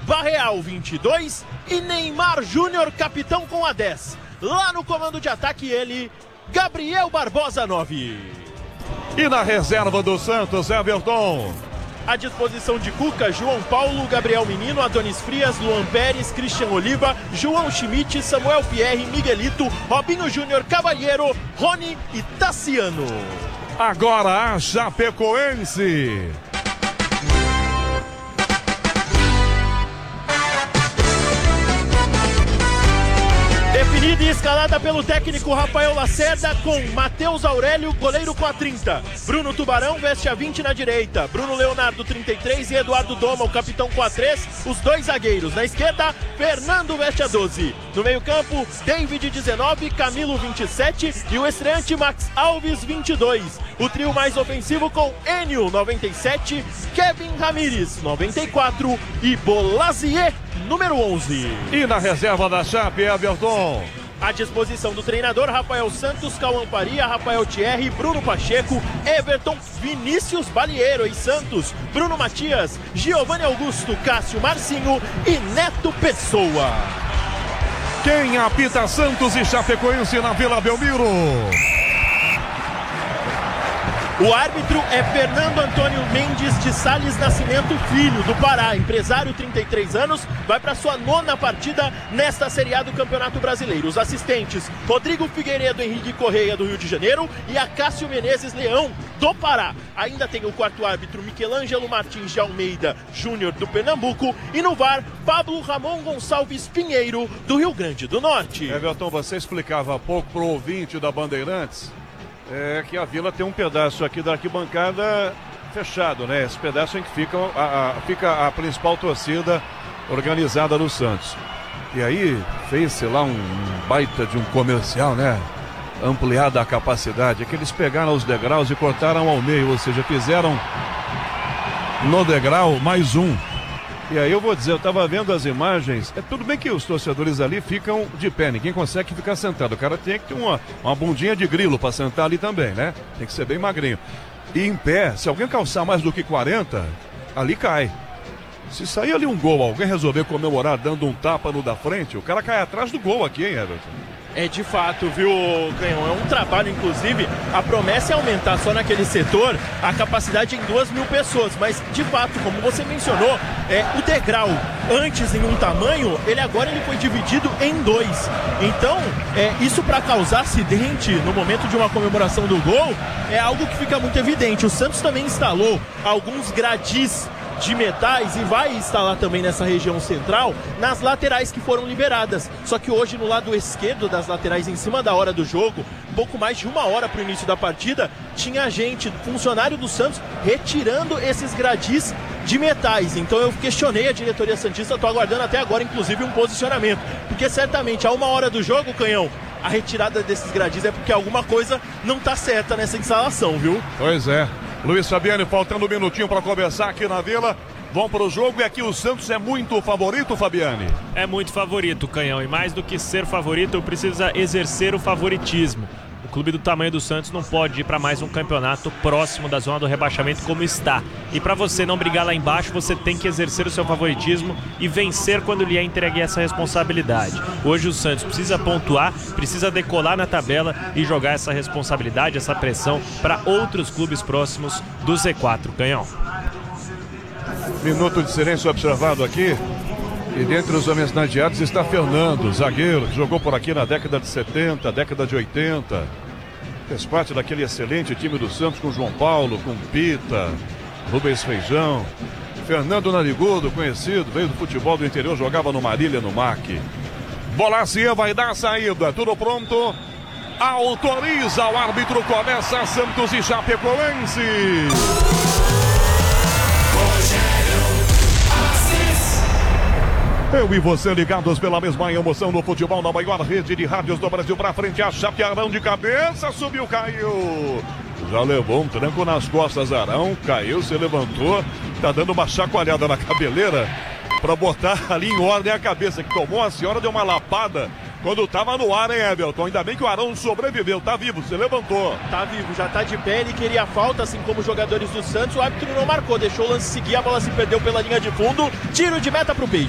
Barreal 22 e Neymar Júnior, capitão com a 10. Lá no comando de ataque ele, Gabriel Barbosa 9. E na reserva do Santos, Everton. À disposição de Cuca, João Paulo, Gabriel Menino, Adonis Frias, Luan Pérez, Christian Oliva, João Schmidt, Samuel Pierre, Miguelito, Robinho Júnior, Cavalheiro, Rony e Tassiano. Agora a Chapecoense. Definida e escalada pelo técnico Rafael Lacerda, com Matheus Aurélio, goleiro com a 30. Bruno Tubarão veste a 20 na direita. Bruno Leonardo, 33, e Eduardo Doma, o capitão, com a 3. Os dois zagueiros. Na esquerda, Fernando veste a 12. No meio-campo, David, 19, Camilo, 27 e o estreante Max Alves, 22. O trio mais ofensivo com Enio, 97, Kevin Ramírez, 94 e Bolazier, número 11. E na reserva da Chape, Everton. À disposição do treinador Rafael Santos, Cauã Faria, Rafael Thierry, Bruno Pacheco, Everton, Vinícius Balieiro e Santos, Bruno Matias, Giovanni Augusto, Cássio Marcinho e Neto Pessoa. Quem apita Santos e Chapecoense na Vila Belmiro? O árbitro é Fernando Antônio Mendes de Sales Nascimento Filho, do Pará, empresário, 33 anos, vai para sua 9ª partida nesta Série A do Campeonato Brasileiro. Os assistentes, Rodrigo Figueiredo Henrique Correia, do Rio de Janeiro, e Acácio Menezes Leão, do Pará. Ainda tem o quarto árbitro, Michelangelo Martins de Almeida Júnior, do Pernambuco, e no VAR, Pablo Ramon Gonçalves Pinheiro, do Rio Grande do Norte. Everton, você explicava há pouco para o ouvinte da Bandeirantes que a Vila tem um pedaço aqui da arquibancada fechado, né? Esse pedaço em que fica a principal torcida organizada do Santos. E aí fez-se lá um baita de um comercial, né? Ampliada a capacidade, é que eles pegaram os degraus e cortaram ao meio, ou seja, fizeram no degrau mais um. E aí eu vou dizer, eu estava vendo as imagens, tudo bem que os torcedores ali ficam de pé, ninguém consegue ficar sentado. O cara tem que ter uma bundinha de grilo para sentar ali também, né? Tem que ser bem magrinho. E em pé, se alguém calçar mais do que 40, ali cai. Se sair ali um gol, alguém resolver comemorar dando um tapa no da frente, o cara cai atrás do gol aqui, hein, Everton? É de fato, viu, Canhão? É um trabalho, inclusive, a promessa é aumentar só naquele setor a capacidade em 2.000 pessoas, mas de fato, como você mencionou, o degrau antes em um tamanho, ele foi dividido em 2. Então, isso para causar acidente no momento de uma comemoração do gol, é algo que fica muito evidente. O Santos também instalou alguns gradis de metais e vai instalar também nessa região central, nas laterais que foram liberadas. Só que hoje no lado esquerdo das laterais, em cima da hora do jogo, pouco mais de 1 hora para o início da partida, tinha gente, funcionário do Santos, retirando esses gradis de metais. Então eu questionei a diretoria santista, estou aguardando até agora inclusive um posicionamento, porque certamente a 1 hora do jogo, Canhão, a retirada desses gradis é porque alguma coisa não está certa nessa instalação, viu? Pois é. Luiz Fabiano, faltando um minutinho para conversar aqui na Vila. Vamos para o jogo e aqui o Santos é muito favorito, Fabiane? É muito favorito, Canhão. E mais do que ser favorito, precisa exercer o favoritismo. O clube do tamanho do Santos não pode ir para mais um campeonato próximo da zona do rebaixamento como está. E para você não brigar lá embaixo, você tem que exercer o seu favoritismo e vencer quando lhe é entregue essa responsabilidade. Hoje o Santos precisa pontuar, precisa decolar na tabela e jogar essa responsabilidade, essa pressão para outros clubes próximos do Z4, Canhão. Minuto de silêncio observado aqui. E dentre os homenageados está Fernando, zagueiro, que jogou por aqui na década de 70, década de 80. Fez parte daquele excelente time do Santos com João Paulo, com Pita, Rubens Feijão. Fernando Narigudo, conhecido, veio do futebol do interior, jogava no Marília, no MAC. Bolazier vai dar a saída, tudo pronto. Autoriza o árbitro, começa Santos e Chapecoense. Eu e você ligados pela mesma emoção no futebol, na maior rede de rádios do Brasil, pra frente, a Chape, Arão de cabeça, subiu, caiu. Já levou um tranco nas costas, Arão, caiu, se levantou, tá dando uma chacoalhada na cabeleira pra botar ali em ordem a cabeça, que tomou, a senhora deu uma lapada quando tava no ar, hein, Everton? Ainda bem que o Arão sobreviveu, tá vivo, se levantou. Tá vivo, já tá de pé, ele queria falta, assim como os jogadores do Santos, o árbitro não marcou, deixou o lance seguir, a bola se perdeu pela linha de fundo, tiro de meta pro Peixe.